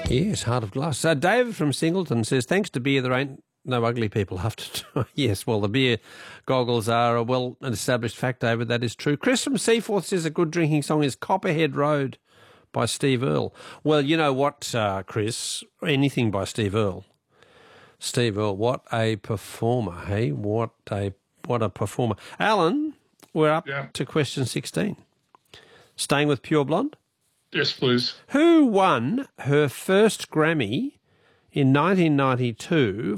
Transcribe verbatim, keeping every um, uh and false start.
Yes, Heart of Glass. So David from Singleton says, thanks to beer, there ain't no ugly people have to try. Yes, well, the beer goggles are a well-established fact, David. That is true. Chris from Seaforth says a good drinking song is Copperhead Road by Steve Earle. Well, you know what, uh, Chris? Anything by Steve Earle. Steve Earle, what a performer, hey? What a what a performer. Alan, we're up yeah. to question sixteen. Staying with Pure Blonde? Yes, please. Who won her first Grammy in nineteen ninety-two